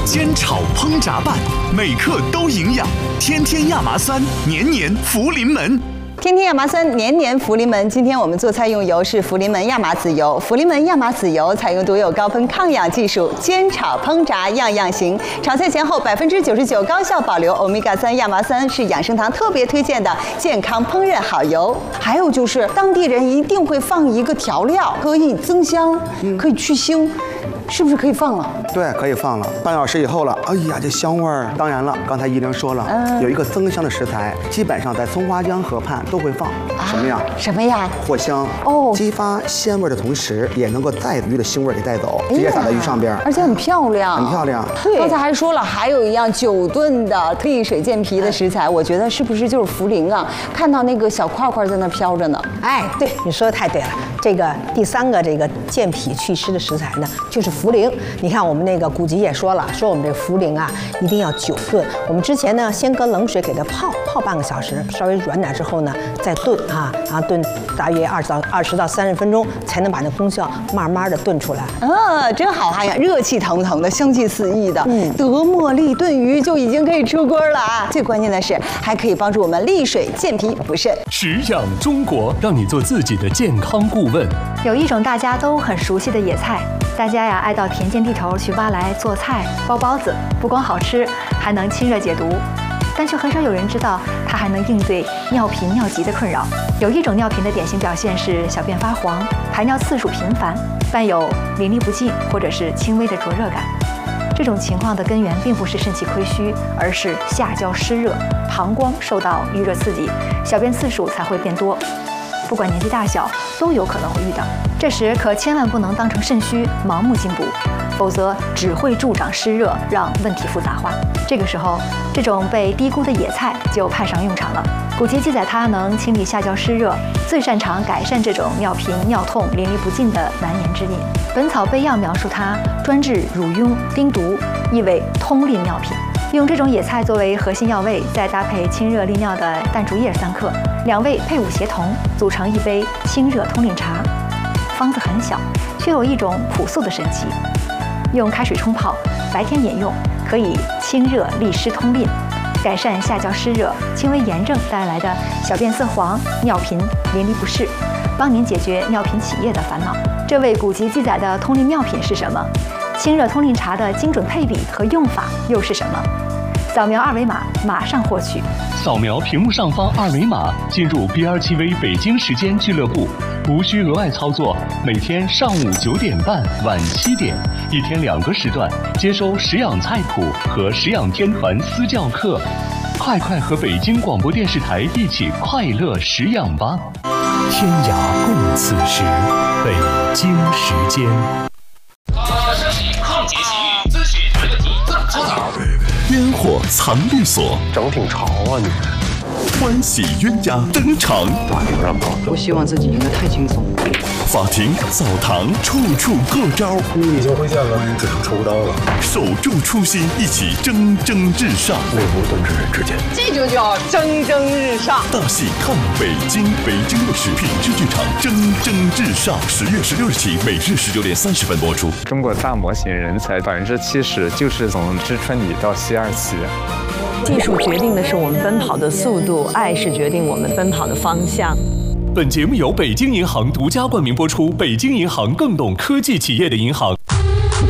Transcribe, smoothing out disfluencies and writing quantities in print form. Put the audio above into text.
煎炒烹炸拌，每克都营养。天天亚麻酸，年年福临门。 天天亚麻酸，年年福临门。今天我们做菜用油是福临门亚麻籽油。福临门亚麻籽油采用独有高分抗氧技术，煎炒烹炸样样行。炒菜前后99%高效保留欧米伽3亚麻酸，是养生堂特别推荐的健康烹饪好油。还有就是当地人一定会放一个调料，可以增香，可以去腥。是不是可以放了？ 对，可以放了。半小时以后了，哎呀，这香味儿！当然了，刚才依玲说了，有一个增香的食材，基本上在松花江河畔都会放。什么呀？ 什么呀？ 藿香。 哦， 激发鲜味的同时，也能够带鱼的腥味给带走，直接撒在鱼上边， 而且很漂亮， 很漂亮。 对，刚才还说了，还有一样9炖的利水健脾的食材，我觉得是不是就是茯苓啊？看到那个小块块在那飘着呢。 哎，对，你说的太对了。这个第3个这个健脾祛湿的食材呢，就是茯苓。你看我们那个古籍也说了，说我们这茯苓啊一定要9炖。我们之前呢先搁冷水给它泡半个小时，稍微软点之后呢再炖啊，然后炖大约20到30分钟，才能把那功效慢慢的炖出来。 真好看呀，热气腾腾的，香气四溢的。德茉莉炖鱼就已经可以出锅了啊！最关键的是还可以帮助我们利水健脾补肾。 食养中国，让你做自己的健康顾问。 有一种大家都很熟悉的野菜，大家呀爱到田间地头去挖来做菜、包包子，不光好吃，还能清热解毒。但却很少有人知道，它还能应对尿频尿急的困扰。有一种尿频的典型表现是小便发黄、排尿次数频繁，伴有淋漓不尽或者是轻微的灼热感。这种情况的根源并不是肾气亏虚，而是下焦湿热，膀胱受到预热刺激，小便次数才会变多。不管年纪大小，都有可能会遇到。这时可千万不能当成肾虚，盲目进补，否则只会助长湿热，让问题复杂化。这个时候，这种被低估的野菜就派上用场了。古籍记载它能清理下焦湿热，最擅长改善这种尿频、尿痛、淋漓不尽的难言之隐。《本草备药》描述它专治乳痈、丁毒，意为通利尿频。用这种野菜作为核心药味，再搭配清热利尿的淡竹叶3克，2味配伍协同，组成一杯清热通淋茶。方子很小，却有一种朴素的神奇。用开水冲泡，白天饮用，可以清热利湿通淋，改善下焦湿热、轻微炎症带来的小便色黄、尿频、淋漓不适，帮您解决尿频起夜的烦恼。这位古籍记载的通淋妙品是什么？清热通淋茶的精准配比和用法又是什么？扫描2维码，马上获取。 扫描屏幕上方2维码，进入 BR7V 北京时间俱乐部，无需额外操作。每天上午9点半、晚7点，一天2个时段，接收食养菜谱和食养天团私教课。快和北京广播电视台一起快乐食养吧！ 天涯共此时，北京时间。 抗结习咨询没问题，搓澡。 烟火藏律所， 整挺潮啊你！ 欢喜冤家登场， 法庭上跑， 我希望自己应该太轻松。 法庭、澡堂，处处过招。 你已经挥剑了，只剩抽刀了。 守住初心，一起蒸蒸日上。 为无盾之人之间， 这就叫蒸蒸日上。 大戏看北京，北京卫视品质剧场蒸蒸日上，10月16日起，每日19点30分播出。 中国大模型人才70%就是从知春里到西2旗。 技术决定的是我们奔跑的速度，爱是决定我们奔跑的方向。 本节目由北京银行独家冠名播出，北京银行更懂科技企业的银行。